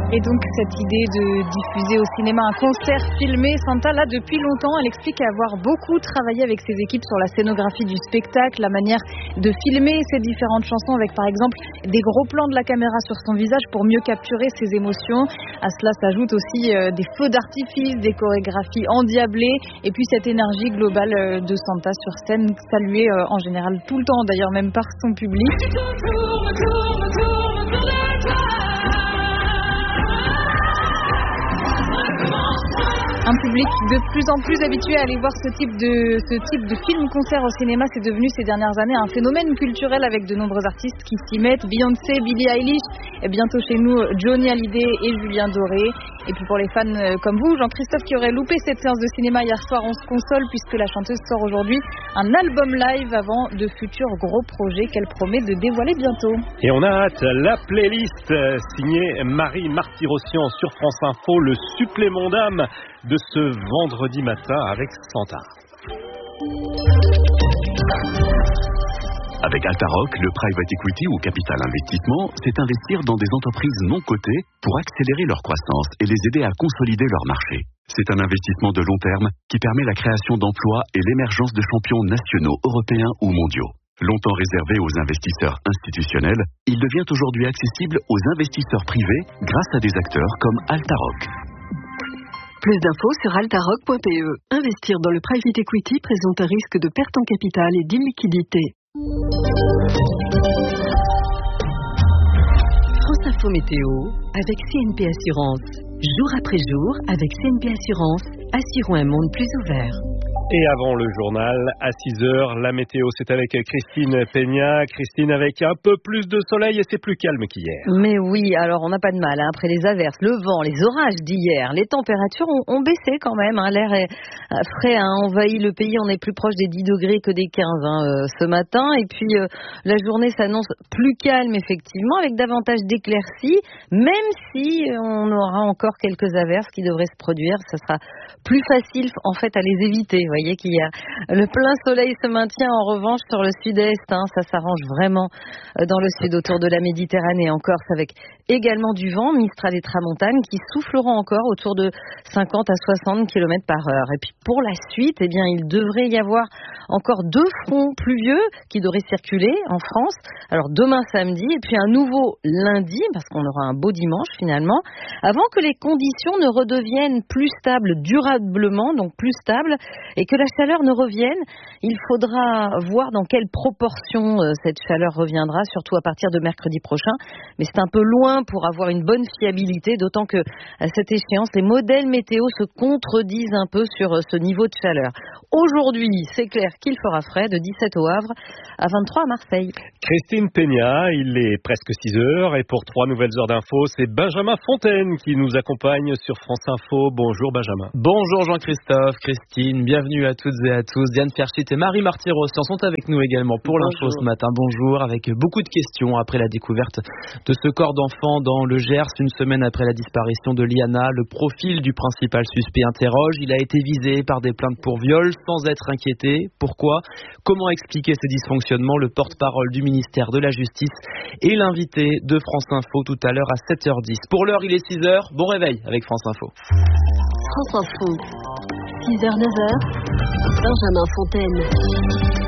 Et donc cette idée de diffuser au cinéma un concert filmé, Santa, là depuis longtemps, elle explique avoir beaucoup travaillé avec ses équipes sur la scénographie du spectacle, la manière de filmer ces différentes chansons avec par exemple des gros plans de la caméra sur son visage pour mieux capturer ses émotions. À cela s'ajoutent aussi des feux d'artifice, des chorégraphies endiablées et puis cette énergie globale de Santa sur scène, saluée en général tout le temps d'ailleurs, même par son public. Un public de plus en plus habitué à aller voir ce type de film-concert au cinéma, c'est devenu ces dernières années un phénomène culturel avec de nombreux artistes qui s'y mettent. Beyoncé, Billie Eilish, et bientôt chez nous Johnny Hallyday et Julien Doré. Et puis pour les fans comme vous, Jean-Christophe, qui aurait loupé cette séance de cinéma hier soir, on se console puisque la chanteuse sort aujourd'hui un album live avant de futurs gros projets qu'elle promet de dévoiler bientôt. Et on a hâte, la playlist signée Marie Martyrossian sur France Info, le supplément d'âme de ce vendredi matin avec Santa. Avec Altaroc, le private equity ou capital investissement, c'est investir dans des entreprises non cotées pour accélérer leur croissance et les aider à consolider leur marché. C'est un investissement de long terme qui permet la création d'emplois et l'émergence de champions nationaux, européens ou mondiaux. Longtemps réservé aux investisseurs institutionnels, il devient aujourd'hui accessible aux investisseurs privés grâce à des acteurs comme Altaroc. Plus d'infos sur altaroc.pe. Investir dans le private equity présente un risque de perte en capital et d'illiquidité. France Info Météo avec CNP Assurance. Jour après jour, avec CNP Assurance, assurons un monde plus ouvert. Et avant le journal, à 6h, la météo, c'est avec Christine Peña. Christine, avec un peu plus de soleil et c'est plus calme qu'hier. Mais oui, alors on n'a pas de mal. Après les averses, le vent, les orages d'hier, les températures ont baissé quand même. L'air est frais a envahi le pays. On est plus proche des 10 degrés que des 15 ce matin. Et puis la journée s'annonce plus calme effectivement, avec davantage d'éclaircies. Même si on aura encore quelques averses qui devraient se produire, ça sera plus facile en fait à les éviter. Vous voyez qu'hier, le plein soleil se maintient en revanche sur le sud-est. Ça s'arrange vraiment dans le sud autour de la Méditerranée, en Corse, avec également du vent, Mistral et Tramontane, qui souffleront encore autour de 50 à 60 km par heure. Et puis pour la suite, eh bien, il devrait y avoir encore 2 fronts pluvieux qui devraient circuler en France. Alors demain samedi et puis un nouveau lundi, parce qu'on aura un beau dimanche finalement, avant que les conditions ne redeviennent plus stables durablement, donc plus stables, et que la chaleur ne revienne. Il faudra voir dans quelle proportion cette chaleur reviendra, surtout à partir de mercredi prochain. Mais c'est un peu loin pour avoir une bonne fiabilité, d'autant que à cette échéance, les modèles météo se contredisent un peu sur ce niveau de chaleur. Aujourd'hui, c'est clair qu'il fera frais, de 17 au Havre à 23 à Marseille. Christine Peña, il est presque 6h et pour 3 nouvelles heures d'infos, c'est Benjamin Fontaine qui nous accompagne sur France Info. Bonjour Benjamin. Bonjour Jean-Christophe, Christine, bienvenue à toutes et à tous. Diane Ferchit et Marie Martyrossian sont avec nous également pour l'info ce matin. Bonjour, avec beaucoup de questions après la découverte de ce corps d'enfant dans le Gers, une semaine après la disparition de Liana. Le profil du principal suspect interroge. Il a été visé par des plaintes pour viol sans être inquiété. Pourquoi ? Comment expliquer ces dysfonctionnements ? Le porte-parole du ministère de la Justice et l'invité de France Info tout à l'heure à 7h10. Pour l'heure, il est 6h. Bon réveil avec France Info. France Info. 6h, 9h. Benjamin Fontaine.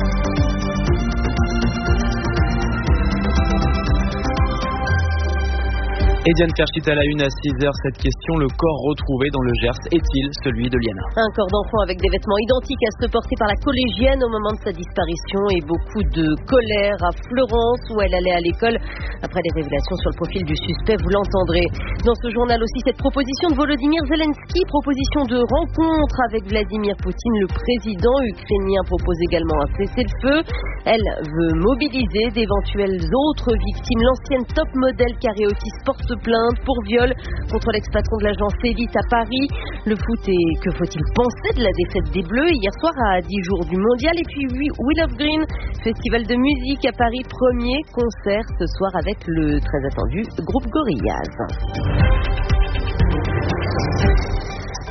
Et Diane Ferchit à la une à 6h, cette question, le corps retrouvé dans le Gers est-il celui de Liana ? Un corps d'enfant avec des vêtements identiques à ceux portés par la collégienne au moment de sa disparition et beaucoup de colère à Fleurance où elle allait à l'école. Après les révélations sur le profil du suspect, vous l'entendrez. Dans ce journal aussi, cette proposition de Volodymyr Zelensky, proposition de rencontre avec Vladimir Poutine. Le président ukrainien propose également un cessez-le-feu. Elle veut mobiliser d'éventuelles autres victimes. L'ancienne top modèle Karaoke porte plainte pour viol contre l'ex-patron de l'agence Élite à Paris. Le foot, et que faut-il penser de la défaite des Bleus hier soir à 10 jours du mondial? Et puis Wheel of Green, festival de musique à Paris, premier concert ce soir avec le très attendu groupe Gorillaz.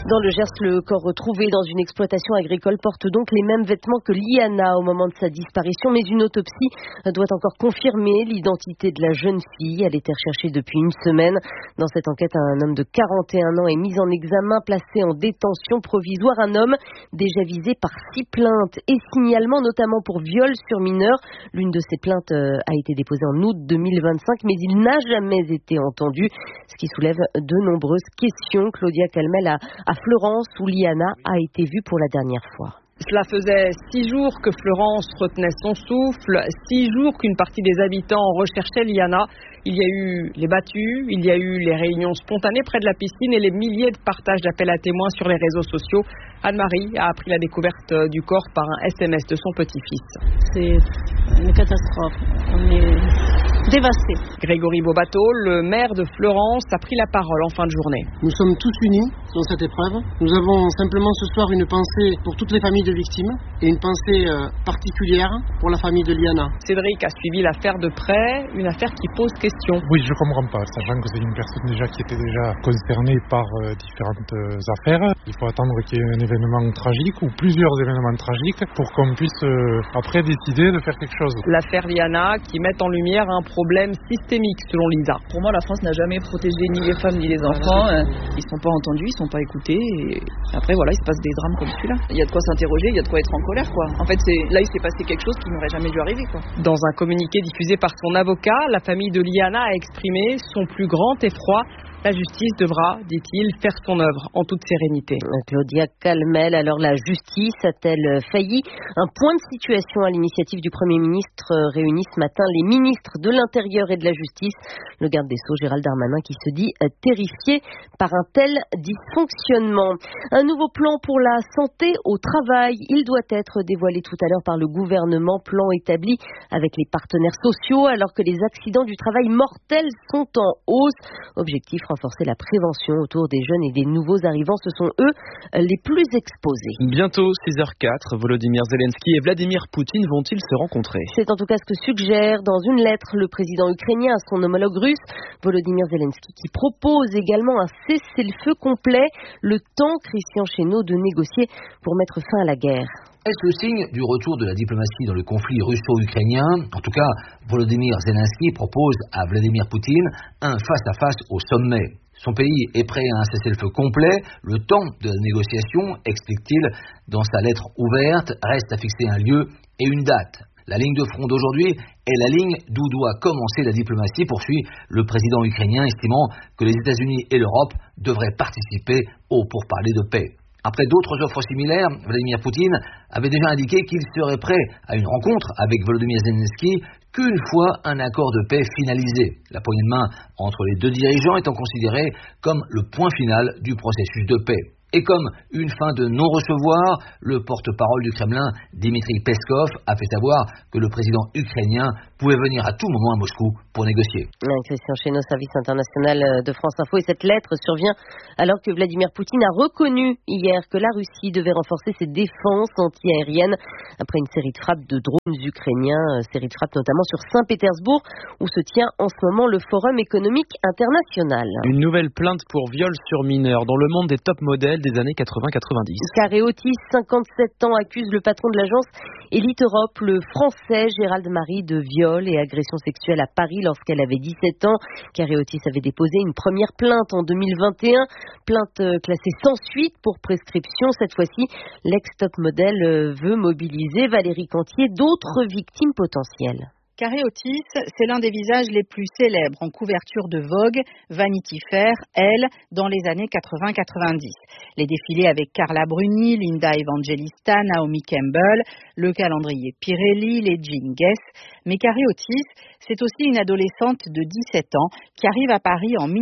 Dans le Gers, le corps retrouvé dans une exploitation agricole porte donc les mêmes vêtements que Liana au moment de sa disparition, mais une autopsie doit encore confirmer l'identité de la jeune fille. Elle était recherchée depuis une semaine. Dans cette enquête, un homme de 41 ans est mis en examen, placé en détention provisoire. Un homme déjà visé par 6 plaintes et signalements, notamment pour viol sur mineur. L'une de ces plaintes a été déposée en août 2025, mais il n'a jamais été entendu, ce qui soulève de nombreuses questions. Claudia Calmel à Fleurance, où Liana a été vue pour la dernière fois. Cela faisait 6 jours que Fleurance retenait son souffle, 6 jours qu'une partie des habitants recherchait Liana. Il y a eu les battues, il y a eu les réunions spontanées près de la piscine et les milliers de partages d'appels à témoins sur les réseaux sociaux. Anne-Marie a appris la découverte du corps par un SMS de son petit-fils. C'est une catastrophe. On est dévastés. Grégory Beaubateau, le maire de Fleurance, a pris la parole en fin de journée. Nous sommes tous unis dans cette épreuve. Nous avons simplement ce soir une pensée pour toutes les familles de victimes et une pensée particulière pour la famille de Liana. Cédric a suivi l'affaire de près, une affaire qui pose question. Oui, je comprends pas, sachant que c'est une personne déjà qui était déjà concernée par différentes affaires. Il faut attendre qu'il y ait un événement tragique ou plusieurs événements tragiques pour qu'on puisse après décider de faire quelque chose. L'affaire Liana qui met en lumière un problème systémique selon Lisa. Pour moi, la France n'a jamais protégé ni les femmes ni les enfants. Ils sont pas entendus, ils sont pas écoutés. Et après, voilà, il se passe des drames comme celui-là. Il y a de quoi s'interroger, il y a de quoi être en colère, quoi. En fait, là, il s'est passé quelque chose qui n'aurait jamais dû arriver, quoi. Dans un communiqué diffusé par son avocat, la famille de Liana a exprimé son plus grand effroi. La justice devra, dit-il, faire son œuvre en toute sérénité. Claudia Calmel, alors la justice a-t-elle failli? Un point de situation à l'initiative du Premier ministre réunit ce matin les ministres de l'Intérieur et de la Justice. Le garde des Sceaux, Gérald Darmanin, qui se dit terrifié par un tel dysfonctionnement. Un nouveau plan pour la santé au travail. Il doit être dévoilé tout à l'heure par le gouvernement. Plan établi avec les partenaires sociaux alors que les accidents du travail mortels sont en hausse. Objectif, renforcer la prévention autour des jeunes et des nouveaux arrivants. Ce sont eux les plus exposés. Bientôt 6h04, Volodymyr Zelensky et Vladimir Poutine vont-ils se rencontrer? C'est en tout cas ce que suggère dans une lettre le président ukrainien à son homologue russe, Volodymyr Zelensky, qui propose également un cessez-le-feu complet, le temps, Christian Chesneau, de négocier pour mettre fin à la guerre. Est-ce le signe du retour de la diplomatie dans le conflit russo-ukrainien? En tout cas, Volodymyr Zelensky propose à Vladimir Poutine un face-à-face au sommet. Son pays est prêt à un cessez-le-feu complet. Le temps de la négociation, explique-t-il dans sa lettre ouverte, reste à fixer un lieu et une date. La ligne de front d'aujourd'hui est la ligne d'où doit commencer la diplomatie, poursuit le président ukrainien, estimant que les États-Unis et l'Europe devraient participer aux pourparlers de paix. Après d'autres offres similaires, Vladimir Poutine avait déjà indiqué qu'il serait prêt à une rencontre avec Volodymyr Zelensky qu'une fois un accord de paix finalisé. La poignée de main entre les deux dirigeants étant considérée comme le point final du processus de paix. Et comme une fin de non-recevoir, le porte-parole du Kremlin, Dmitri Peskov, a fait savoir que le président ukrainien pouvait venir à tout moment à Moscou pour négocier. Christian Chesneau, service international de France Info. Et cette lettre survient alors que Vladimir Poutine a reconnu hier que la Russie devait renforcer ses défenses anti-aériennes après une série de frappes de drones ukrainiens, série de frappes notamment sur Saint-Pétersbourg, où se tient en ce moment le Forum économique international. Une nouvelle plainte pour viol sur mineur dans le monde des top modèles des années 80-90. Carré Otis, 57 ans, accuse le patron de l'agence Elite Europe, le français Gérald Marie, de viol et agression sexuelle à Paris lorsqu'elle avait 17 ans. Carré Otis avait déposé une première plainte en 2021, plainte classée sans suite pour prescription. Cette fois-ci, l'ex-top modèle veut mobiliser, Valérie Cantier, d'autres victimes potentielles. Carré Otis, c'est l'un des visages les plus célèbres en couverture de Vogue, Vanity Fair, Elle, dans les années 80-90. Les défilés avec Carla Bruni, Linda Evangelista, Naomi Campbell, le calendrier Pirelli, les jeans Guess. Mais Carré Otis, c'est aussi une adolescente de 17 ans qui arrive à Paris en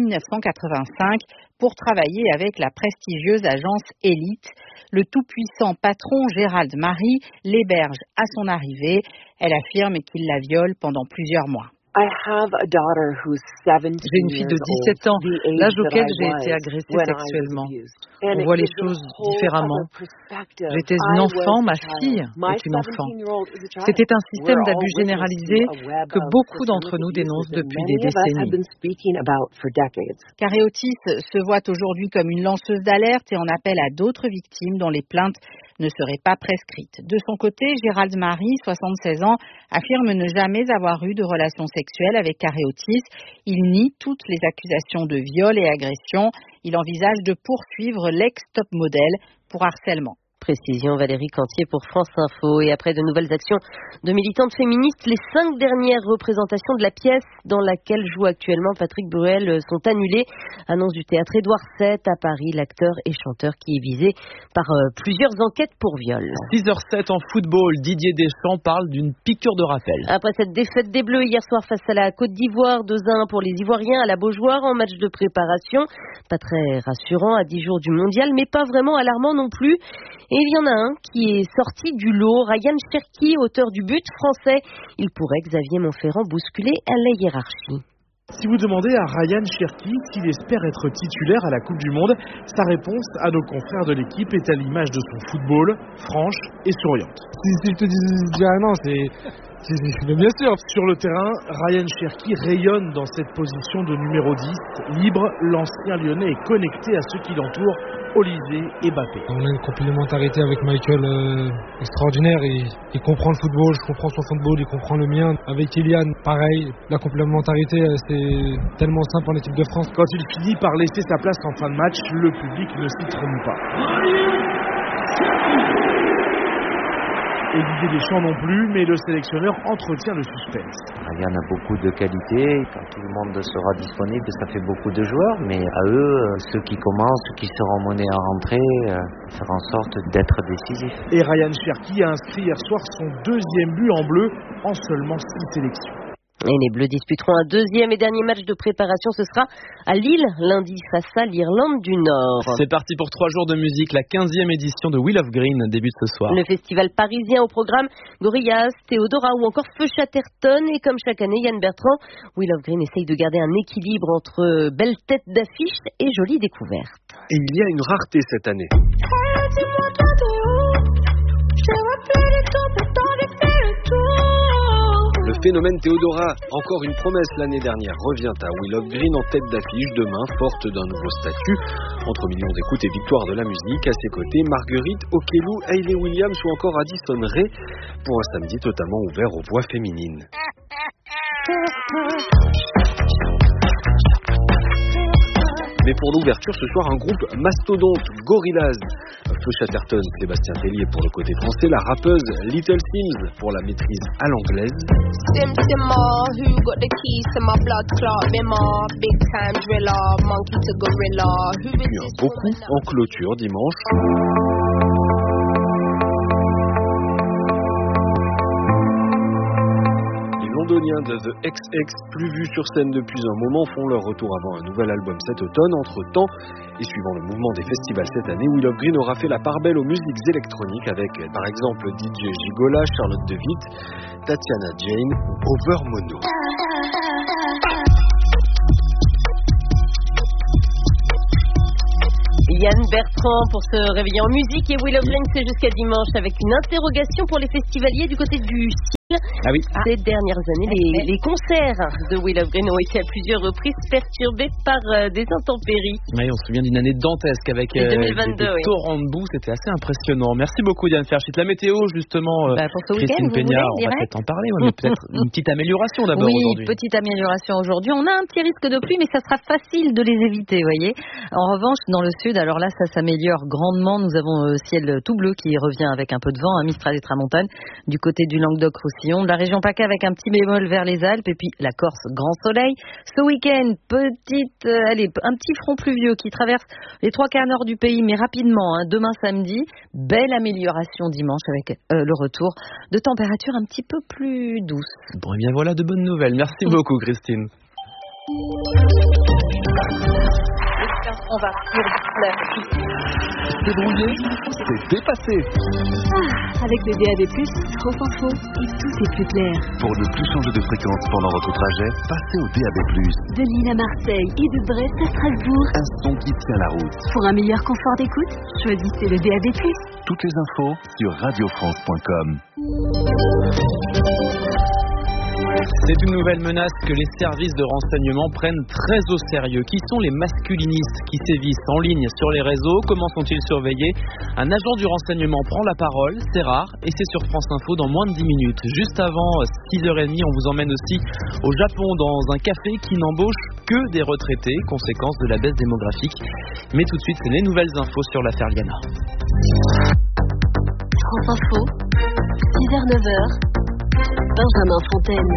1985 pour travailler avec la prestigieuse agence Elite. Le tout-puissant patron Gérald Marie l'héberge à son arrivée. Elle affirme qu'il la viole pendant plusieurs mois. J'ai une fille de 17 ans, l'âge auquel j'ai été agressée sexuellement. On voit les choses différemment. J'étais une enfant, ma fille est une enfant. C'était un système d'abus généralisé que beaucoup d'entre nous dénoncent depuis des décennies. Karéotis se voit aujourd'hui comme une lanceuse d'alerte et en appelle à d'autres victimes dont les plaintes ne seraient pas prescrites. De son côté, Gérald Marie, 76 ans, affirme ne jamais avoir eu de relations sexuelles avec Karéotis. Il nie toutes les accusations de viol et agression. Il envisage de poursuivre l'ex-top modèle pour harcèlement. Précision Valérie Cantier pour France Info. Et après de nouvelles actions de militantes féministes, les 5 dernières représentations de la pièce dans laquelle joue actuellement Patrick Bruel sont annulées. Annonce du théâtre Édouard VII à Paris, l'acteur et chanteur qui est visé par plusieurs enquêtes pour viol. 6h07 en football, Didier Deschamps parle d'une piqûre de rappel. Après cette défaite des Bleus hier soir face à la Côte d'Ivoire, 2-1 pour les Ivoiriens à la Beaujoire en match de préparation. Pas très rassurant à 10 jours du mondial, mais pas vraiment alarmant non plus. Et il y en a un qui est sorti du lot, Ryan Cherki, auteur du but français. Il pourrait, Xavier Monferrand, bousculer la hiérarchie. Si vous demandez à Ryan Cherki s'il espère être titulaire à la Coupe du Monde, sa réponse à nos confrères de l'équipe est à l'image de son football, franche et souriante. Si je te dis non, mais bien sûr. Sur le terrain, Ryan Cherki rayonne dans cette position de numéro 10. Libre, l'ancien Lyonnais est connecté à ceux qui l'entourent, Olysée et Mbappé. On a une complémentarité avec Michael extraordinaire. Il comprend le football, je comprends son football, il comprend le mien. Avec Kylian, pareil. La complémentarité, c'est tellement simple en équipe de France. Quand il finit par laisser sa place en fin de match, le public ne s'y trompe pas. Et Didier Deschamps non plus, mais le sélectionneur entretient le suspense. Ryan a beaucoup de qualités, quand tout le monde sera disponible, ça fait beaucoup de joueurs, mais à eux, ceux qui commencent, ceux qui seront menés à rentrer, faire en sorte d'être décisifs. Et Ryan Cherki a inscrit hier soir son 2e but en bleu en seulement 6 sélections. Et les Bleus disputeront un 2e et dernier match de préparation. Ce sera à Lille, lundi, face à l'Irlande du Nord. C'est parti pour 3 jours de musique. La 15e édition de Wheel of Green débute ce soir. Le festival parisien au programme, Gorillaz, Théodora ou encore Feu Chatterton. Et comme chaque année, Yann Bertrand, Wheel of Green essaye de garder un équilibre entre belles têtes d'affiche et jolies découvertes. Et il y a une rareté cette année. Le phénomène Théodora, encore une promesse l'année dernière, revient à Wheel of Green en tête d'affiche demain, forte d'un nouveau statut. Entre millions d'écoutes et victoires de la musique, à ses côtés, Marguerite Okelou, Hayley Williams ou encore Addison Rae, pour un samedi totalement ouvert aux voix féminines. Mais pour l'ouverture, ce soir, un groupe mastodonte, Gorillaz. Feu Chatterton, Sébastien Tellier pour le côté français, la rappeuse Little Sims pour la maîtrise à l'anglaise. Et puis un beau coup en clôture dimanche. Londoniens de The XX, plus vus sur scène depuis un moment, font leur retour avant un nouvel album cet automne. Entre-temps, et suivant le mouvement des festivals cette année, Wheel of Green aura fait la part belle aux musiques électroniques avec, par exemple, DJ Gigola, Charlotte de Witt, Tatiana Jane ou Over Mono. Yann Bertrand pour se réveiller en musique et Wheel of Green, c'est jusqu'à dimanche avec une interrogation pour les festivaliers du côté du Ah oui. Ces dernières années, les concerts de Wheel of Green ont été à plusieurs reprises perturbés par des intempéries. Oui, on se souvient d'une année dantesque avec des torrents de boue, c'était assez impressionnant. Merci beaucoup Diane Ferchit. La météo justement, Christine Peña, on va peut-être en parler, mais peut-être une petite amélioration d'abord aujourd'hui. Oui, petite amélioration aujourd'hui. On a un petit risque de pluie, mais ça sera facile de les éviter, vous voyez. En revanche, dans le sud, alors là, ça s'améliore grandement. Nous avons ciel tout bleu qui revient avec un peu de vent, un Mistral et Tramontane, du côté du Languedoc-Roussillon, de la région PACA avec un petit bémol vers les Alpes, et puis la Corse, grand soleil. Ce week-end, un petit front pluvieux qui traverse les 3/4 nord du pays, mais rapidement, demain samedi. Belle amélioration dimanche avec le retour de températures un petit peu plus douces. Bon, et bien voilà de bonnes nouvelles. Merci beaucoup Christine. On va plus la C'est brouillé, c'est dépassé. Avec le DAB+, France Info, et tout est plus clair. Pour ne plus changer de fréquence pendant votre trajet, passez au DAB+. De Lille à Marseille et de Brest à Strasbourg. Un son qui tient la route. Pour un meilleur confort d'écoute, choisissez le DAB+. Toutes les infos sur radiofrance.com. C'est une nouvelle menace que les services de renseignement prennent très au sérieux. Qui sont les masculinistes qui sévissent en ligne sur les réseaux? Comment sont-ils surveillés? Un agent du renseignement prend la parole, c'est rare, et c'est sur France Info dans moins de 10 minutes. Juste avant 6h30, on vous emmène aussi au Japon dans un café qui n'embauche que des retraités, conséquence de la baisse démographique. Mais tout de suite, c'est les nouvelles infos sur l'affaire Liana. France Info, 6h-9h. Benjamin Fontaine.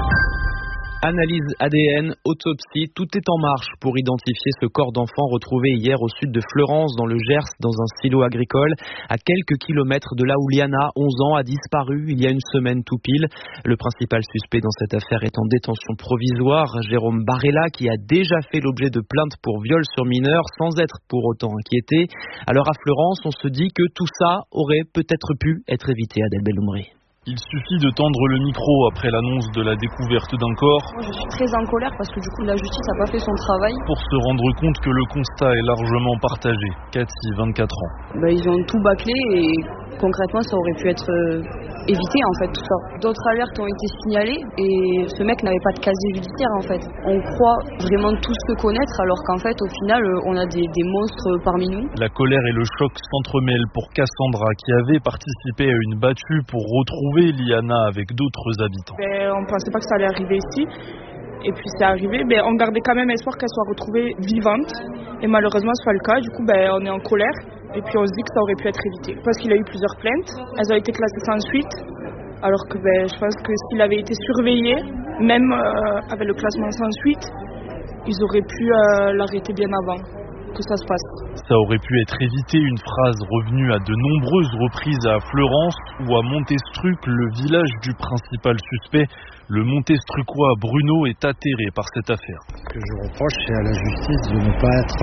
Analyse ADN, autopsie, tout est en marche pour identifier ce corps d'enfant retrouvé hier au sud de Fleurance dans le Gers, dans un silo agricole, à quelques kilomètres de là où Liana, 11 ans, a disparu il y a une semaine tout pile. Le principal suspect dans cette affaire est en détention provisoire, Jérôme Barella, qui a déjà fait l'objet de plaintes pour viol sur mineur sans être pour autant inquiété. Alors à Fleurance, on se dit que tout ça aurait peut-être pu être évité, Adèle Belloumri. Il suffit de tendre le micro après l'annonce de la découverte d'un corps. Moi, je suis très en colère parce que du coup la justice n'a pas fait son travail. Pour se rendre compte que le constat est largement partagé. Cathy, 24 ans. Ils ont tout bâclé et concrètement ça aurait pu être évité en fait tout ça. D'autres alertes ont été signalées et ce mec n'avait pas de casier judiciaire en fait. On croit vraiment tous le connaître alors qu'en fait au final on a des monstres parmi nous. La colère et le choc s'entremêlent pour Cassandra qui avait participé à une battue pour retrouver Liana avec d'autres habitants. On ne pensait pas que ça allait arriver ici. Et puis c'est arrivé, on gardait quand même espoir qu'elle soit retrouvée vivante. Et malheureusement ce n'est pas le cas. Du coup on est en colère. Et puis on se dit que ça aurait pu être évité. Parce qu'il y a eu plusieurs plaintes. Elles ont été classées sans suite. Alors que je pense que s'il avait été surveillé, même avec le classement sans suite, ils auraient pu l'arrêter bien avant que ça se passe. Ça aurait pu être évité, une phrase revenue à de nombreuses reprises à Fleurance ou à Montestruc, le village du principal suspect. Le Montestrucois Bruno est atterré par cette affaire. Ce que je reproche, c'est à la justice de ne pas être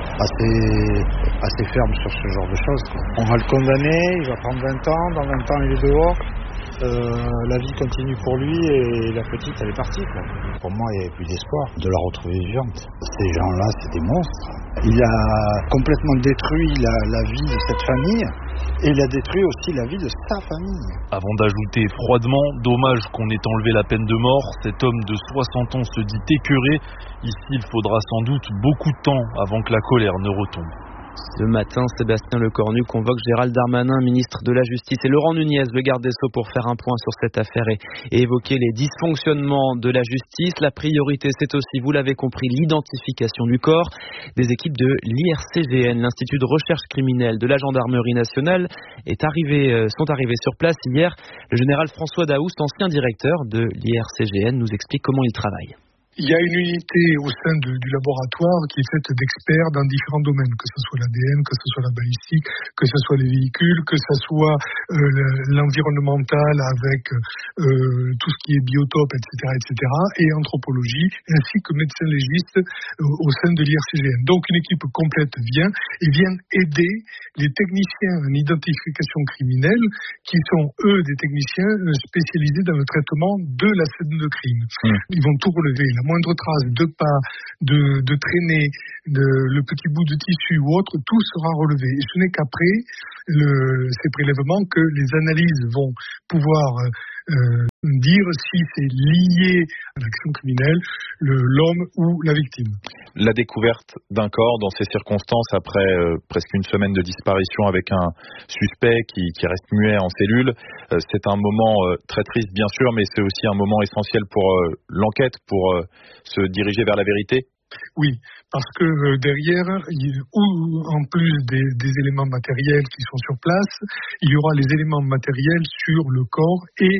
assez ferme sur ce genre de choses. On va le condamner, il va prendre 20 ans, dans 20 ans il est dehors. La vie continue pour lui et la petite elle est partie quoi. Pour moi il n'y avait plus d'espoir de la retrouver vivante. Ces gens-là c'est des monstres. Il a complètement détruit la vie de cette famille et il a détruit aussi la vie de sa famille. Avant d'ajouter froidement, dommage qu'on ait enlevé la peine de mort, cet homme de 60 ans se dit écœuré. Ici il faudra sans doute beaucoup de temps avant que la colère ne retombe. Ce matin, Sébastien Lecornu convoque Gérald Darmanin, ministre de la Justice, et Laurent Nunez, le garde des Sceaux, pour faire un point sur cette affaire et évoquer les dysfonctionnements de la justice. La priorité, c'est aussi, vous l'avez compris, l'identification du corps. Des équipes de l'IRCGN, l'Institut de recherche criminelle de la Gendarmerie nationale, sont arrivées sur place hier. Le général François Daoust, ancien directeur de l'IRCGN, nous explique comment il travaille. Il y a une unité au sein du laboratoire qui est faite d'experts dans différents domaines, que ce soit l'ADN, que ce soit la balistique, que ce soit les véhicules, que ce soit l'environnemental avec tout ce qui est biotope, etc., et anthropologie, ainsi que médecins légistes au sein de l'IRCGN. Donc une équipe complète vient aider les techniciens en identification criminelle, qui sont eux des techniciens spécialisés dans le traitement de la scène de crime. Ils vont tout relever. La moindre trace de pas, de traînée, le petit bout de tissu ou autre, tout sera relevé. Et ce n'est qu'après ces prélèvements que les analyses vont pouvoir dire si c'est lié à l'action criminelle, l'homme ou la victime. La découverte d'un corps dans ces circonstances après presque une semaine de disparition avec un suspect qui reste muet en cellule, c'est un moment très triste bien sûr, mais c'est aussi un moment essentiel pour l'enquête, pour se diriger vers la vérité. Oui, parce que derrière, en plus des éléments matériels qui sont sur place, il y aura les éléments matériels sur le corps et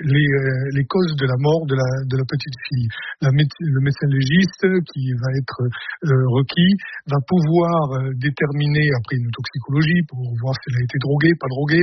les causes de la mort de la petite fille. Le médecin légiste qui va être requis va pouvoir déterminer, après une toxicologie, pour voir si elle a été droguée, pas droguée,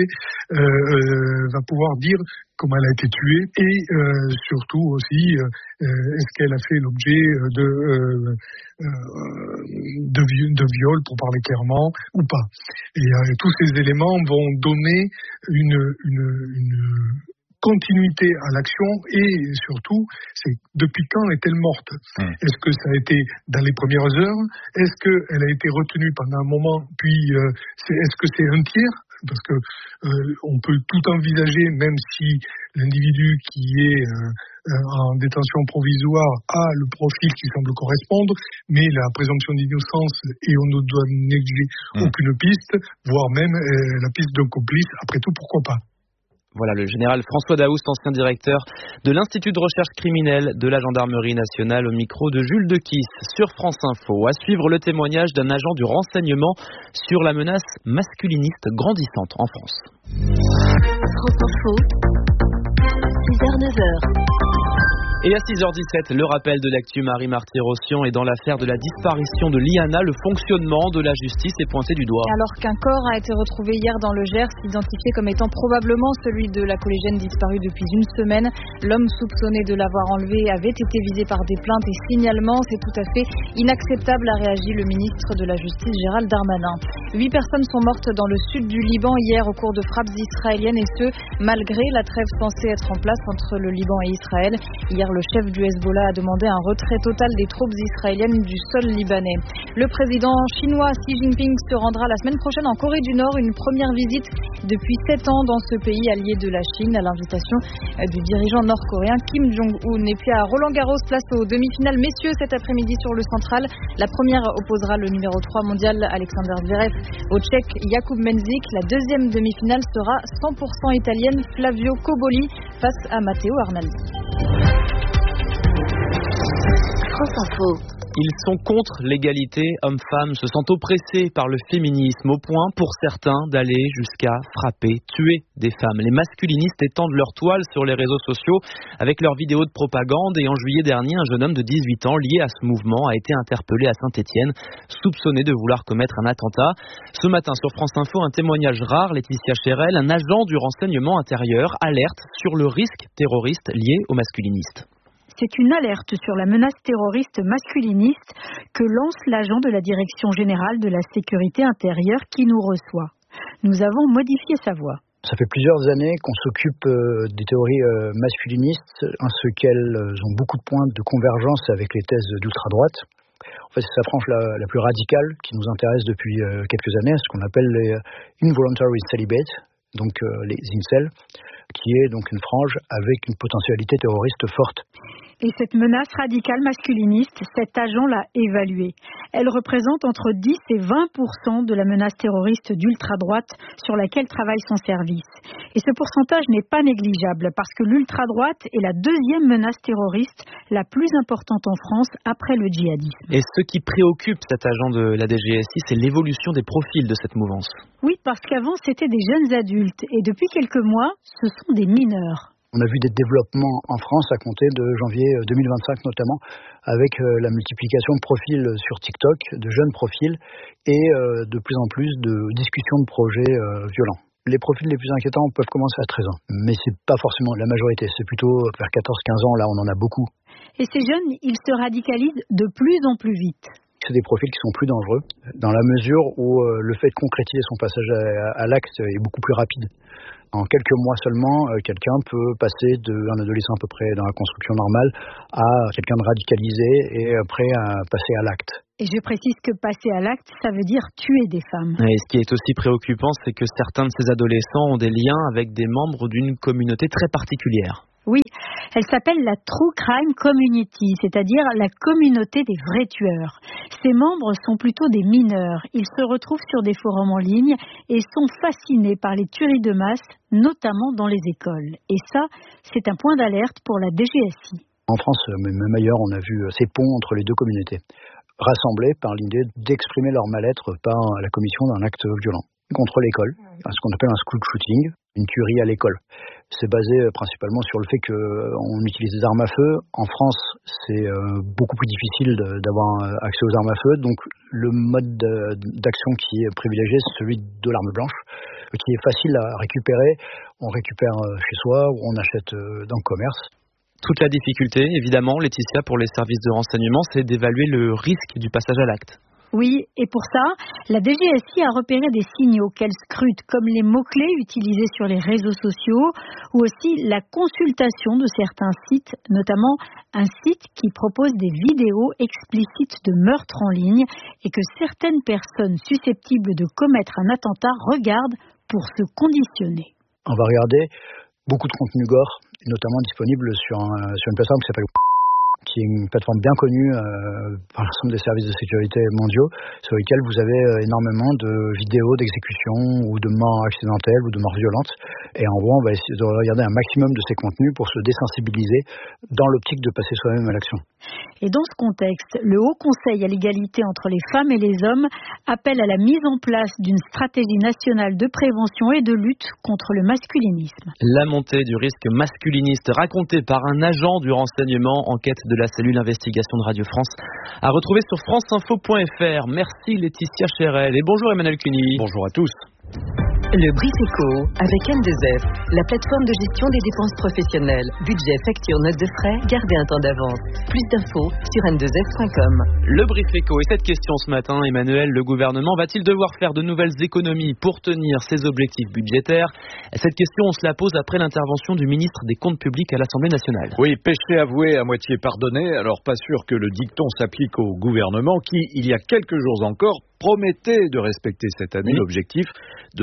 va pouvoir dire comment elle a été tuée et surtout aussi est-ce qu'elle a fait l'objet de viol, pour parler clairement, ou pas. Et tous ces éléments vont donner une continuité à l'action et surtout, c'est depuis quand est-elle morte ? Est-ce que ça a été dans les premières heures ? Est-ce qu'elle a été retenue pendant un moment ? Puis, est-ce que c'est un tiers ? Parce que on peut tout envisager, même si l'individu qui est en détention provisoire a le profil qui semble correspondre, mais la présomption d'innocence et on ne doit négliger aucune piste, voire même la piste d'un complice. Après tout, pourquoi pas ? Voilà le général François Daoust, ancien directeur de l'Institut de recherche criminelle de la Gendarmerie nationale, au micro de Jules Dequisse sur France Info. À suivre le témoignage d'un agent du renseignement sur la menace masculiniste grandissante en France. France Info, 6h-9h. Et à 6h17, le rappel de l'actu, Marie Marty-Rossian, est dans l'affaire de la disparition de Liana. Le fonctionnement de la justice est pointé du doigt. Alors qu'un corps a été retrouvé hier dans le Gers, identifié comme étant probablement celui de la collégienne disparue depuis une semaine, l'homme soupçonné de l'avoir enlevé avait été visé par des plaintes et signalements. C'est tout à fait inacceptable, a réagi le ministre de la Justice, Gérald Darmanin. 8 personnes sont mortes dans le sud du Liban hier au cours de frappes israéliennes, et ce, malgré la trêve censée être en place entre le Liban et Israël. Hier, le chef du Hezbollah a demandé un retrait total des troupes israéliennes du sol libanais. Le président chinois Xi Jinping se rendra la semaine prochaine en Corée du Nord, une première visite depuis 7 ans dans ce pays allié de la Chine, à l'invitation du dirigeant nord-coréen Kim Jong-un. Et puis à Roland-Garros, place aux demi-finales messieurs cet après-midi sur le central. La première opposera le numéro 3 mondial Alexander Zverev au Tchèque Jakub Mensik. La deuxième demi-finale sera 100% italienne, Flavio Cobolli face à Matteo Arnaldi. France Info. Ils sont contre l'égalité hommes-femmes, se sentent oppressés par le féminisme, au point pour certains d'aller jusqu'à frapper, tuer des femmes. Les masculinistes étendent leur toile sur les réseaux sociaux avec leurs vidéos de propagande, et en juillet dernier, un jeune homme de 18 ans lié à ce mouvement a été interpellé à Saint-Étienne, soupçonné de vouloir commettre un attentat. Ce matin sur France Info, un témoignage rare, Laetitia Chérel, un agent du renseignement intérieur, alerte sur le risque terroriste lié aux masculinistes. C'est une alerte sur la menace terroriste masculiniste que lance l'agent de la Direction générale de la sécurité intérieure qui nous reçoit. Nous avons modifié sa voix. Ça fait plusieurs années qu'on s'occupe des théories masculinistes, en ce qu'elles ont beaucoup de points de convergence avec les thèses d'ultra-droite. En fait, c'est sa frange la plus radicale qui nous intéresse depuis quelques années, ce qu'on appelle les involuntary celibate, donc les incels, qui est donc une frange avec une potentialité terroriste forte. Et cette menace radicale masculiniste, cet agent l'a évaluée. Elle représente entre 10 et 20% de la menace terroriste d'ultra-droite sur laquelle travaille son service. Et ce pourcentage n'est pas négligeable parce que l'ultra-droite est la deuxième menace terroriste la plus importante en France après le djihadisme. Et ce qui préoccupe cet agent de la DGSI, c'est l'évolution des profils de cette mouvance. Oui, parce qu'avant c'était des jeunes adultes et depuis quelques mois, ce sont des mineurs. On a vu des développements en France à compter de janvier 2025 notamment, avec la multiplication de profils sur TikTok, de jeunes profils, et de plus en plus de discussions de projets violents. Les profils les plus inquiétants peuvent commencer à 13 ans, mais c'est pas forcément la majorité, c'est plutôt vers 14-15 ans, là on en a beaucoup. Et ces jeunes, ils se radicalisent de plus en plus vite. C'est des profils qui sont plus dangereux, dans la mesure où le fait de concrétiser son passage à l'acte est beaucoup plus rapide. En quelques mois seulement, quelqu'un peut passer d'un adolescent à peu près dans la construction normale à quelqu'un de radicalisé et après à passer à l'acte. Et je précise que passer à l'acte, ça veut dire tuer des femmes. Et ce qui est aussi préoccupant, c'est que certains de ces adolescents ont des liens avec des membres d'une communauté très particulière. Oui, elle s'appelle la True Crime Community, c'est-à-dire la communauté des vrais tueurs. Ses membres sont plutôt des mineurs. Ils se retrouvent sur des forums en ligne et sont fascinés par les tueries de masse, notamment dans les écoles. Et ça, c'est un point d'alerte pour la DGSI. En France, même ailleurs, on a vu ces ponts entre les deux communautés, rassemblés par l'idée d'exprimer leur mal-être par la commission d'un acte violent contre l'école, ce qu'on appelle un school shooting, une tuerie à l'école. C'est basé principalement sur le fait qu'on utilise des armes à feu. En France, c'est beaucoup plus difficile d'avoir accès aux armes à feu. Donc, le mode d'action qui est privilégié, c'est celui de l'arme blanche, qui est facile à récupérer. On récupère chez soi ou on achète dans le commerce. Toute la difficulté, évidemment, Laetitia, pour les services de renseignement, c'est d'évaluer le risque du passage à l'acte. Oui, et pour ça, la DGSI a repéré des signaux qu'elle scrute, comme les mots-clés utilisés sur les réseaux sociaux ou aussi la consultation de certains sites, notamment un site qui propose des vidéos explicites de meurtres en ligne et que certaines personnes susceptibles de commettre un attentat regardent pour se conditionner. On va regarder beaucoup de contenu gore, notamment disponible sur une plateforme qui s'appelle qui est une plateforme bien connue par l'ensemble des services de sécurité mondiaux, sur lesquels vous avez énormément de vidéos d'exécution ou de morts accidentelles ou de morts violentes. Et en gros, on va essayer de regarder un maximum de ces contenus pour se désensibiliser dans l'optique de passer soi-même à l'action. Et dans ce contexte, le Haut Conseil à l'égalité entre les femmes et les hommes appelle à la mise en place d'une stratégie nationale de prévention et de lutte contre le masculinisme. La montée du risque masculiniste racontée par un agent du renseignement, enquête de la cellule investigation de Radio France, à retrouver sur franceinfo.fr. Merci Laetitia Chérel et bonjour Emmanuel Cuny. Bonjour à tous. Le Brief Éco avec N2F, la plateforme de gestion des dépenses professionnelles. Budget, facture, notes de frais, gardez un temps d'avance. Plus d'infos sur n2f.com. Le Brief Éco et cette question ce matin, Emmanuel, le gouvernement va-t-il devoir faire de nouvelles économies pour tenir ses objectifs budgétaires? Cette question, on se la pose après l'intervention du ministre des Comptes publics à l'Assemblée nationale. Oui, péché avoué à moitié pardonné. Alors pas sûr que le dicton s'applique au gouvernement qui, il y a quelques jours encore, promettait de respecter cette année l'objectif de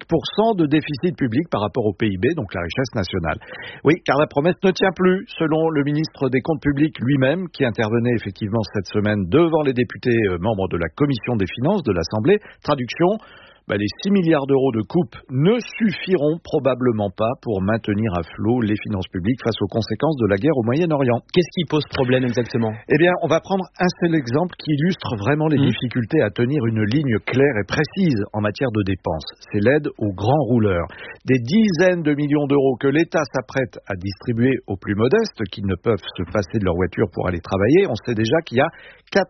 5% de déficit public par rapport au PIB, donc la richesse nationale. Oui, car la promesse ne tient plus, selon le ministre des Comptes publics lui-même, qui intervenait effectivement cette semaine devant les députés membres de la Commission des finances de l'Assemblée. Traduction, les 6 milliards d'euros de coupe ne suffiront probablement pas pour maintenir à flot les finances publiques face aux conséquences de la guerre au Moyen-Orient. Qu'est-ce qui pose problème exactement? Eh bien, on va prendre un seul exemple qui illustre vraiment les difficultés à tenir une ligne claire et précise en matière de dépenses. C'est l'aide aux grands rouleurs. Des dizaines de millions d'euros que l'État s'apprête à distribuer aux plus modestes qui ne peuvent se passer de leur voiture pour aller travailler. On sait déjà qu'il y a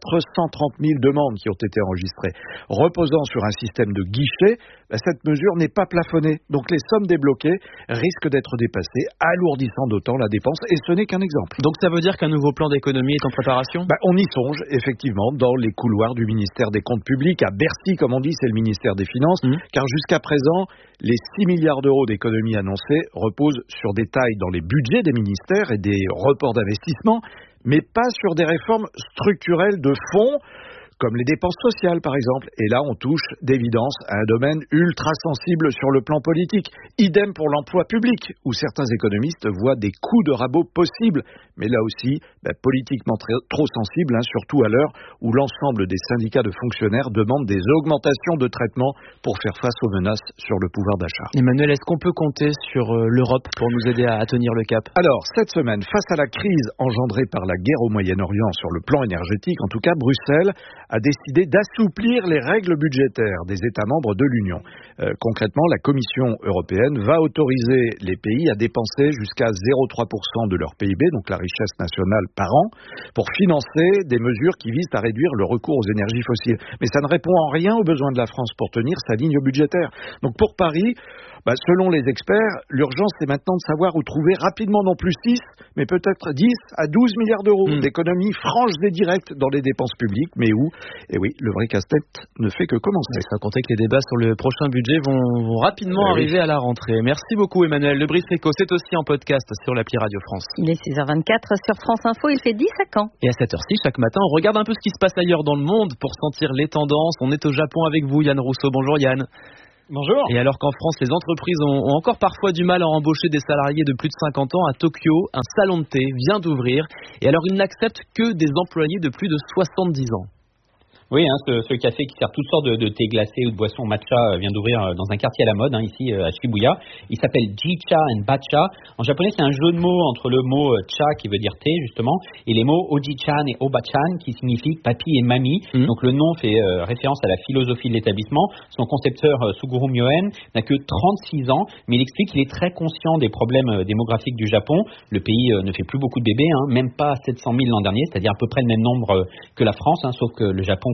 430 000 demandes qui ont été enregistrées. Reposant sur un système de guichet, cette mesure n'est pas plafonnée. Donc les sommes débloquées risquent d'être dépassées, alourdissant d'autant la dépense. Et ce n'est qu'un exemple. Donc ça veut dire qu'un nouveau plan d'économie est en préparation? On y songe, effectivement, dans les couloirs du ministère des Comptes publics. À Bercy, comme on dit, c'est le ministère des Finances. Car jusqu'à présent, les 6 milliards d'euros d'économies annoncées reposent sur des tailles dans les budgets des ministères et des reports d'investissement, mais pas sur des réformes structurelles de fond, comme les dépenses sociales par exemple. Et là, on touche d'évidence à un domaine ultra sensible sur le plan politique. Idem pour l'emploi public, où certains économistes voient des coups de rabot possibles, mais là aussi, politiquement trop sensible, surtout à l'heure où l'ensemble des syndicats de fonctionnaires demandent des augmentations de traitement pour faire face aux menaces sur le pouvoir d'achat. Emmanuel, est-ce qu'on peut compter sur l'Europe pour nous aider à tenir le cap? Alors, cette semaine, face à la crise engendrée par la guerre au Moyen-Orient sur le plan énergétique, en tout cas, Bruxelles a décidé d'assouplir les règles budgétaires des États membres de l'Union. Concrètement, la Commission européenne va autoriser les pays à dépenser jusqu'à 0,3% de leur PIB, donc la richesse nationale par an, pour financer des mesures qui visent à réduire le recours aux énergies fossiles. Mais ça ne répond en rien aux besoins de la France pour tenir sa ligne budgétaire. Donc pour Paris, selon les experts, l'urgence c'est maintenant de savoir où trouver rapidement non plus 6, mais peut-être 10 à 12 milliards d'euros d'économies franches et directes dans les dépenses publiques, mais où, et oui, le vrai casse-tête ne fait que commencer. Ça compter que les débats sur le prochain budget vont rapidement arriver à la rentrée. Merci beaucoup Emmanuel. Le Brief Éco, c'est aussi en podcast sur l'appli Radio France. Il est 6h24 sur France Info, il fait 10 à Caen. Et à 7h06, chaque matin, on regarde un peu ce qui se passe ailleurs dans le monde pour sentir les tendances. On est au Japon avec vous, Yann Rousseau. Bonjour Yann. Bonjour. Et alors qu'en France, les entreprises ont encore parfois du mal à embaucher des salariés de plus de 50 ans, à Tokyo, un salon de thé vient d'ouvrir. Et alors, ils n'acceptent que des employés de plus de 70 ans. Oui, ce café qui sert toutes sortes de thé glacé ou de boissons matcha vient d'ouvrir dans un quartier à la mode, ici à Shibuya. Il s'appelle Jicha and Bacha. En japonais, c'est un jeu de mots entre le mot cha qui veut dire thé justement et les mots oji-chan et oba-chan qui signifient papy et mamie. Donc le nom fait référence à la philosophie de l'établissement. Son concepteur Suguru Myoen n'a que 36 ans, mais il explique qu'il est très conscient des problèmes démographiques du Japon. Le pays ne fait plus beaucoup de bébés, même pas 700 000 l'an dernier, c'est-à-dire à peu près le même nombre que la France, sauf que le Japon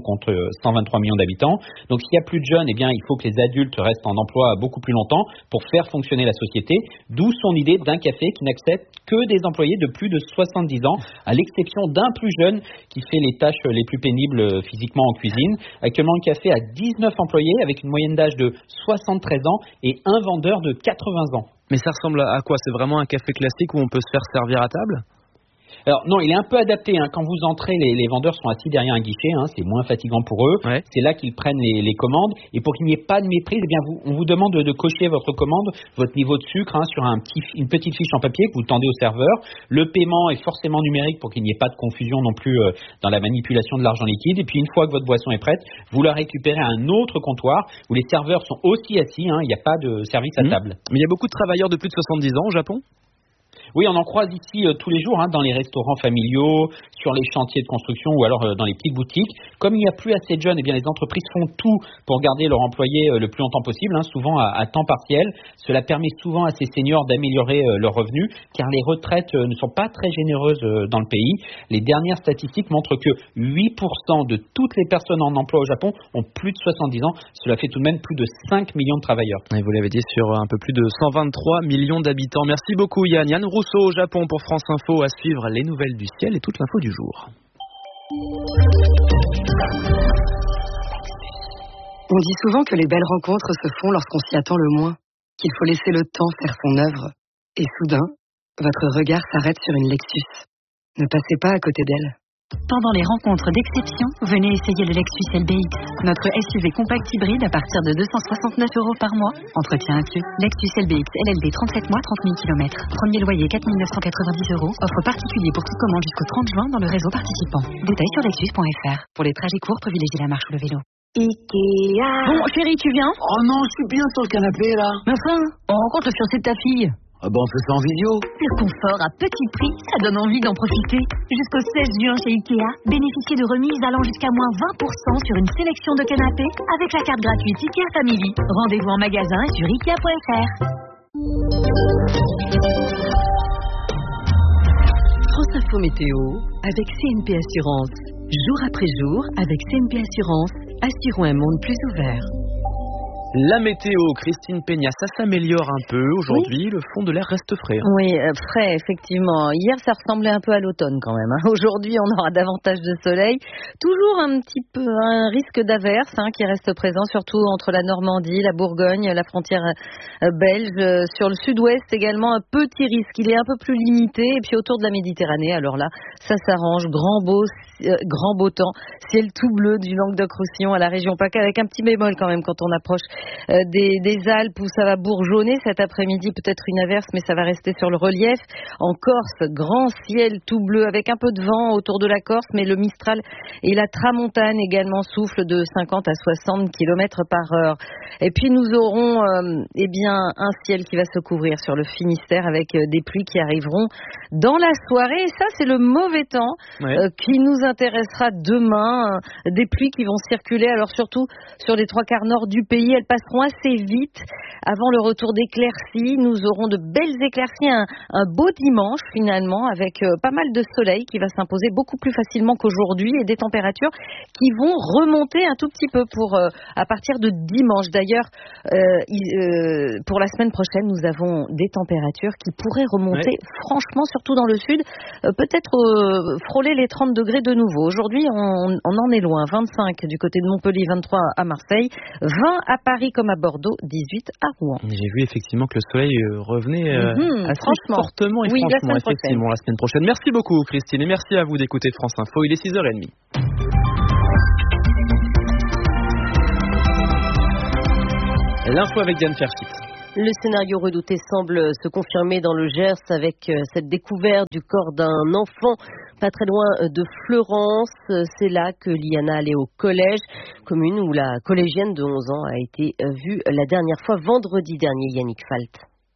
compte 123 millions d'habitants. Donc s'il y a plus de jeunes, eh bien il faut que les adultes restent en emploi beaucoup plus longtemps pour faire fonctionner la société. D'où son idée d'un café qui n'accepte que des employés de plus de 70 ans, à l'exception d'un plus jeune qui fait les tâches les plus pénibles physiquement en cuisine. Actuellement, le café a 19 employés avec une moyenne d'âge de 73 ans et un vendeur de 80 ans. Mais ça ressemble à quoi? C'est vraiment un café classique où on peut se faire servir à table? Alors non, il est un peu adapté. Quand vous entrez, les vendeurs sont assis derrière un guichet. C'est moins fatigant pour eux. Ouais. C'est là qu'ils prennent les commandes. Et pour qu'il n'y ait pas de méprise, eh bien on vous demande de cocher votre commande, votre niveau de sucre sur une petite fiche en papier que vous tendez au serveur. Le paiement est forcément numérique pour qu'il n'y ait pas de confusion non plus dans la manipulation de l'argent liquide. Et puis une fois que votre boisson est prête, vous la récupérez à un autre comptoir où les serveurs sont aussi assis. Il n'y a pas de service à table. Mais il y a beaucoup de travailleurs de plus de 70 ans au Japon? Oui, on en croise ici tous les jours, dans les restaurants familiaux, sur les chantiers de construction ou alors dans les petites boutiques. Comme il n'y a plus assez de jeunes, eh bien les entreprises font tout pour garder leurs employés le plus longtemps possible, souvent à temps partiel. Cela permet souvent à ces seniors d'améliorer leurs revenus, car les retraites ne sont pas très généreuses dans le pays. Les dernières statistiques montrent que 8% de toutes les personnes en emploi au Japon ont plus de 70 ans. Cela fait tout de même plus de 5 millions de travailleurs. Et vous l'avez dit, sur un peu plus de 123 millions d'habitants. Merci beaucoup Yann. Yann Rousseau au Japon pour France Info, à suivre les nouvelles du ciel et toute l'info du jour. On dit souvent que les belles rencontres se font lorsqu'on s'y attend le moins, qu'il faut laisser le temps faire son œuvre. Et soudain, votre regard s'arrête sur une Lexus. Ne passez pas à côté d'elle. Pendant les rencontres d'exception, venez essayer le Lexus LBX, notre SUV compact hybride à partir de 269 € par mois. Entretien inclus. Lexus LBX LLD 37 mois, 30 000 km. Premier loyer 4 990 €. Offre particulier pour toute commande jusqu'au 30 juin dans le réseau participant. Détails sur lexus.fr. Pour les trajets courts, privilégiez la marche ou le vélo. Ikea. Bon, chérie, tu viens? Oh non, je suis bien sur le canapé, là. Mais enfin, on rencontre le fiancé de ta fille. Ah ben, on fait ça en vidéo. Le confort à petit prix, ça donne envie d'en profiter. Jusqu'au 16 juin chez Ikea, bénéficiez de remises allant jusqu'à moins 20% sur une sélection de canapés avec la carte gratuite Ikea Family. Rendez-vous en magasin et sur Ikea.fr. France Info Météo avec CNP Assurance. Jour après jour, avec CNP Assurance, assurons un monde plus ouvert. La météo, Christine Peña, ça s'améliore un peu aujourd'hui, le fond de l'air reste frais. Oui, frais, effectivement. Hier, ça ressemblait un peu à l'automne quand même. Aujourd'hui, on aura davantage de soleil. Toujours un petit peu un risque d'averse qui reste présent, surtout entre la Normandie, la Bourgogne, la frontière belge. Sur le sud-ouest également, un petit risque. Il est un peu plus limité. Et puis autour de la Méditerranée, alors là, ça s'arrange. Grand beau temps. Ciel tout bleu du Languedoc-Roussillon à la région PACA, avec un petit bémol quand même quand on approche des Alpes où ça va bourgeonner cet après-midi, peut-être une averse, mais ça va rester sur le relief. En Corse, grand ciel tout bleu avec un peu de vent autour de la Corse, mais le Mistral et la Tramontane également soufflent de 50 à 60 km par heure. Et puis nous aurons un ciel qui va se couvrir sur le Finistère avec des pluies qui arriveront dans la soirée. Et ça, c'est le mauvais temps qui nous intéressera demain. Des pluies qui vont circuler, alors surtout sur les 3/4 nord du pays. Elles passeront assez vite avant le retour d'éclaircies. Nous aurons de belles éclaircies, un beau dimanche finalement, avec pas mal de soleil qui va s'imposer beaucoup plus facilement qu'aujourd'hui et des températures qui vont remonter un tout petit peu à partir de dimanche. D'ailleurs, pour la semaine prochaine, nous avons des températures qui pourraient remonter franchement, surtout dans le sud, peut-être frôler les 30 degrés de nouveau. Aujourd'hui, on en est loin. 25 du côté de Montpellier, 23 à Marseille, 20 à Paris comme à Bordeaux, 18 à Rouen. J'ai vu effectivement que le soleil revenait assez fortement et franchement, effectivement, la semaine prochaine. Merci beaucoup Christine et merci à vous d'écouter France Info. Il est 6h30. L'info avec Diane Ferchit. Le scénario redouté semble se confirmer dans le Gers avec cette découverte du corps d'un enfant pas très loin de Fleurance. C'est là que Liana allait au collège, commune où la collégienne de 11 ans a été vue la dernière fois vendredi dernier, Yannick Falt.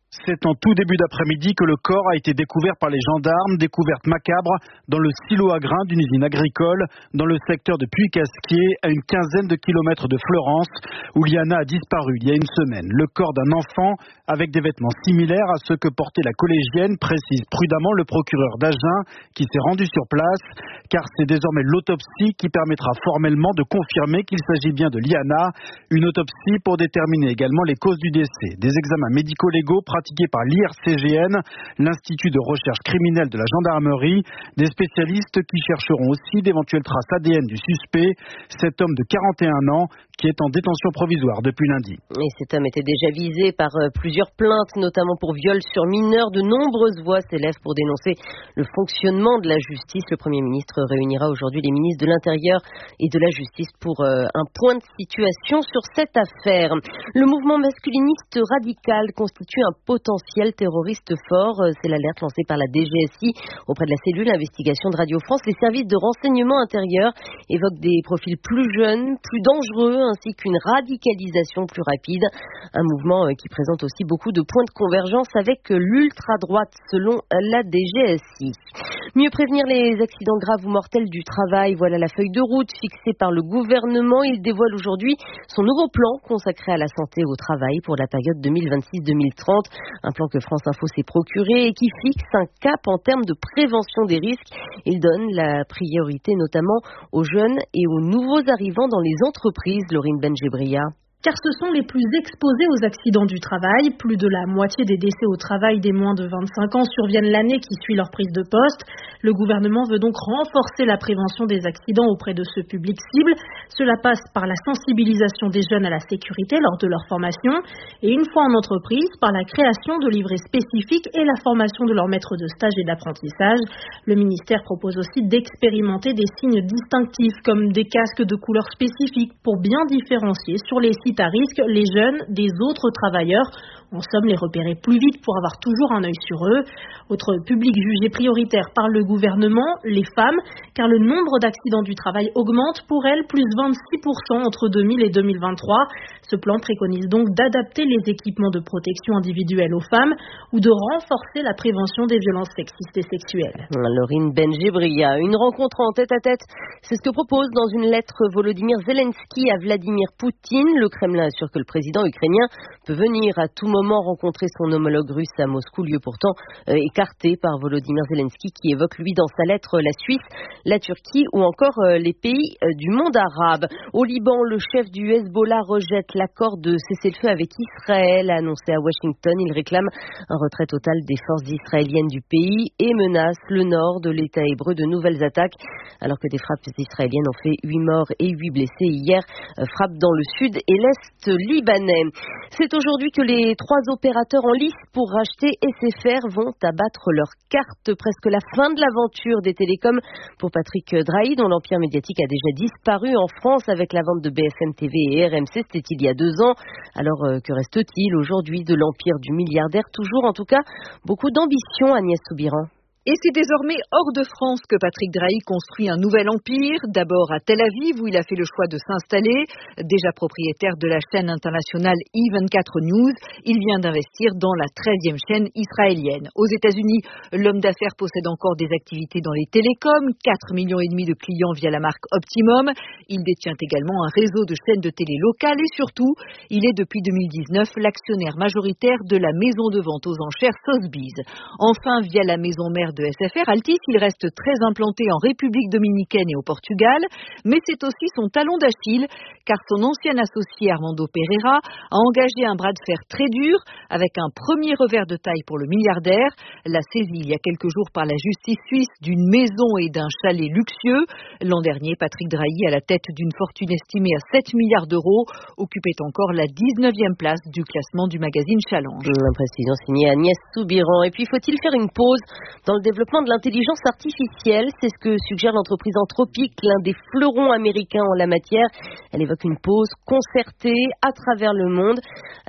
C'est en tout début d'après-midi que le corps a été découvert par les gendarmes, découverte macabre dans le silo à grains d'une usine agricole dans le secteur de Puy-Casquier, à une quinzaine de kilomètres de Fleurance, où Liana a disparu il y a une semaine. Le corps d'un enfant avec des vêtements similaires à ceux que portait la collégienne, précise prudemment le procureur d'Agen qui s'est rendu sur place, car c'est désormais l'autopsie qui permettra formellement de confirmer qu'il s'agit bien de Liana. Une autopsie pour déterminer également les causes du décès. Des examens médico-légaux pratiqués par l'IRCGN, l'Institut de recherche criminelle de la gendarmerie, des spécialistes qui chercheront aussi d'éventuelles traces ADN du suspect, cet homme de 41 ans qui est en détention provisoire depuis lundi. Et cet homme était déjà visé par plusieurs plaintes, notamment pour viol sur mineurs. De nombreuses voix s'élèvent pour dénoncer le fonctionnement de la justice. Le Premier ministre réunira aujourd'hui les ministres de l'Intérieur et de la Justice pour un point de situation sur cette affaire. Le mouvement masculiniste radical constitue un potentiel terroriste fort. C'est l'alerte lancée par la DGSI auprès de la cellule investigation de Radio France. Les services de renseignement intérieur évoquent des profils plus jeunes, plus dangereux, ainsi qu'une radicalisation plus rapide. Un mouvement qui présente aussi beaucoup de points de convergence avec l'ultra-droite, selon la DGSI. Mieux prévenir les accidents graves ou mortels du travail, voilà la feuille de route fixée par le gouvernement. Il dévoile aujourd'hui son nouveau plan consacré à la santé au travail pour la période 2026-2030. Un plan que France Info s'est procuré et qui fixe un cap en termes de prévention des risques. Il donne la priorité notamment aux jeunes et aux nouveaux arrivants dans les entreprises. Laurine Benjebria. Car ce sont les plus exposés aux accidents du travail. Plus de la moitié des décès au travail des moins de 25 ans surviennent l'année qui suit leur prise de poste. Le gouvernement veut donc renforcer la prévention des accidents auprès de ce public cible. Cela passe par la sensibilisation des jeunes à la sécurité lors de leur formation et une fois en entreprise, par la création de livrets spécifiques et la formation de leurs maîtres de stage et d'apprentissage. Le ministère propose aussi d'expérimenter des signes distinctifs comme des casques de couleur spécifique pour bien différencier sur les sites à risque les jeunes des autres travailleurs. En somme, les repérer plus vite pour avoir toujours un œil sur eux. Autre public jugé prioritaire par le gouvernement, les femmes, car le nombre d'accidents du travail augmente pour elles, plus 26% entre 2000 et 2023. Ce plan préconise donc d'adapter les équipements de protection individuelle aux femmes ou de renforcer la prévention des violences sexistes et sexuelles. Laurine Benjebria, une rencontre en tête-à-tête, c'est ce que propose dans une lettre Volodymyr Zelensky à Vladimir Poutine. Le Kremlin assure que le président ukrainien peut venir à tout moment rencontrer son homologue russe à Moscou, lieu pourtant écarté par Volodymyr Zelensky qui évoque lui dans sa lettre la Suisse, la Turquie ou encore les pays du monde arabe. Au Liban, le chef du Hezbollah rejette l'accord de cessez-le-feu avec Israël annoncé à Washington. Il réclame un retrait total des forces israéliennes du pays et menace le nord de l'État hébreu de nouvelles attaques, alors que des frappes israéliennes ont fait 8 morts et 8 blessés hier. Frappe dans le sud et l'est libanais. C'est aujourd'hui que les 3 opérateurs en lice pour racheter SFR vont abattre leurs cartes. Presque la fin de l'aventure des télécoms pour Patrick Drahi, dont l'empire médiatique a déjà disparu en France avec la vente de BFM TV et RMC. C'était il y a 2 ans. Alors que reste-t-il aujourd'hui de l'empire du milliardaire? Toujours en tout cas beaucoup d'ambition, Agnès Soubiran. Et c'est désormais hors de France que Patrick Drahi construit un nouvel empire. D'abord à Tel Aviv, où il a fait le choix de s'installer. Déjà propriétaire de la chaîne internationale E24 News, il vient d'investir dans la 13e chaîne israélienne. Aux États-Unis, l'homme d'affaires possède encore des activités dans les télécoms, 4,5 millions de clients via la marque Optimum. Il détient également un réseau de chaînes de télé locales et surtout, il est depuis 2019 l'actionnaire majoritaire de la maison de vente aux enchères Sotheby's. Enfin, via la maison mère de SFR, Altice, il reste très implanté en République dominicaine et au Portugal, mais c'est aussi son talon d'Achille, car son ancien associé Armando Pereira a engagé un bras de fer très dur avec un premier revers de taille pour le milliardaire, la saisie il y a quelques jours par la justice suisse d'une maison et d'un chalet luxueux. L'an dernier, Patrick Drahi, à la tête d'une fortune estimée à 7 milliards d'euros, occupait encore la 19e place du classement du magazine Challenge. Précision signée Agnès Soubiran. Et puis, faut-il faire une pause dans le développement de l'intelligence artificielle? C'est ce que suggère l'entreprise Anthropic, l'un des fleurons américains en la matière. Elle évoque une pause concertée à travers le monde,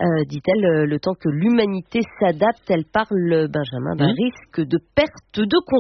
dit-elle, le temps que l'humanité s'adapte. Elle parle, Benjamin, d'un risque de perte de contrôle.